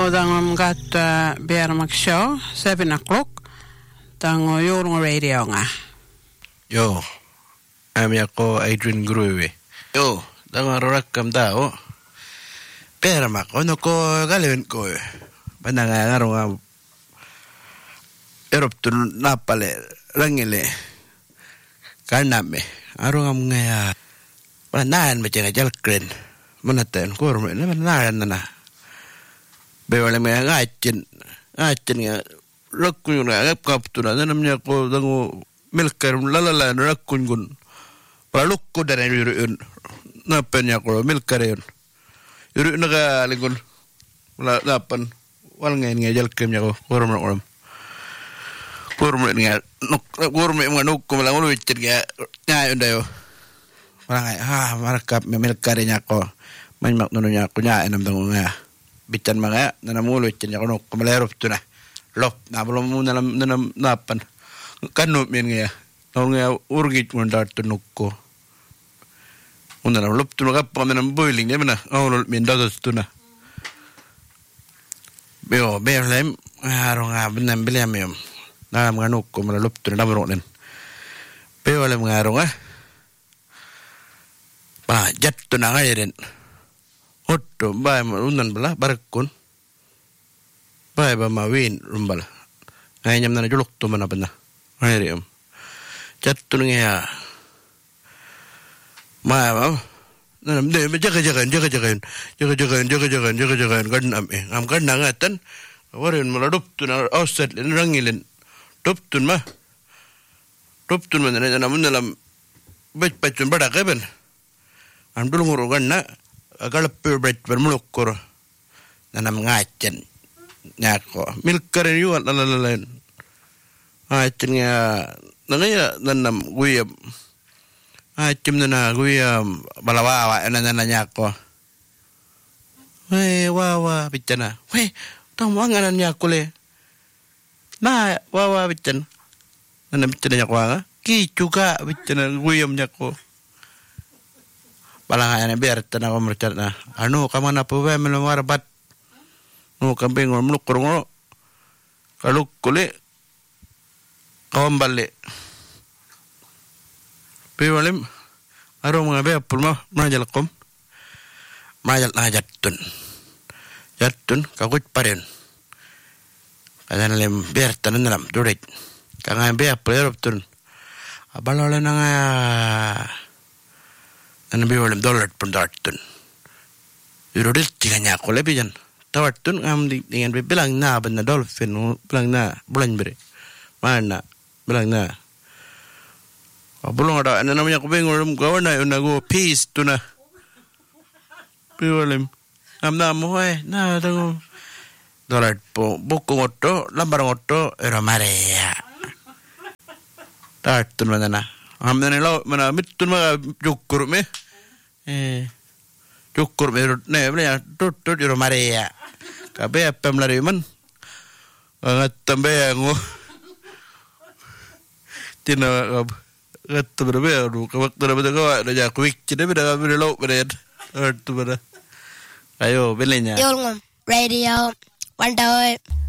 Tangom gat Bearmak Show, 7 o'clock. Tango Yorong Radio nga. Yo, ami ako Adrian Gruwe. Yo, tango rakam tao. Bearmak, ano ko galawin ko eh. Panangangaro nga Eroptun napale, rangile, karname. Aro nga mga panaan mo nga jalkren. Manatan, kurme, naman na. Bewala mga ngacin nga rakun nga kaptuna namanya ko dango milkar lalala rakun gun palukko dare yun napenya ko milkar yun yun naga lingun wala napan wal ngayon nga jalkem nya ko kurme nga nukko malang uluitin nga ngayon dayo wala nga marakap milkar nya ko may maknuno nya ko nya enam dango nga bitan mga nanamulo itin ako no kumalerop to na lop na balo mo napan kanop yan nga nga urgit mo dato nukko una na lop to na kapag ng boiling yan na awol min dato to na beo lem araw nga binambili amyom na mga nukko malalop to na nabarok din beo lem nga araw nga pa jet to na nga yan Otto, bae unan bala barakun. Bae ba mawin rumbala. Ngayam na julok to man na. Ayrium. Jattu nga. Ma nanam de jaga-jagan garden am garden ngatan. Warin maladup tu na outside rangilin. Duptun ma. Duptun man na namun dalam bacun bada kaben. Am dulungur ganna agalapur bret bermulukkur nanam ngacen nyako milkarin yuan lalalain ngacen nga nangaya nanam guyam ngacem nana guyam balawawa nana nyako wawa bicana tong wanganan nyako le na wawa bican nanam bicana nyako nga ki juga bicana guyam nyako Palangan biar tanah komercat na. Anu kamana po ba melamar bat. No kambing ngomluk kurungo. Kalau kule kawam balik. Piwalim aro mga be pulma majal kom. Majal na jatun. Jatun kagut parin. Kadan lem biar tanah dalam durit. Kangan be pulero tun. Abalole na nga Ano biwalem dollar pun dartun. Yurudil tinganya ko lebi jan. Tawartun ngam dengan bilang na ban na dolphin bilang na bulan beri. Mana bilang na. Bulong ada ano namanya ko bengol gawan na yun nago peace tu na. Biwalem. Ngam na mo na tango dollar po buku ngoto lambar ngoto era marea. Dartun mana na. Amne lo mana mitun ma jukur me jukur me ne bla tut ro marea ka be pem la man ngatambe ngo tina ngatambe be ru ka waktu da ko da ja quick de be da be lo be tu bada ayo belenya Yorong Radio 1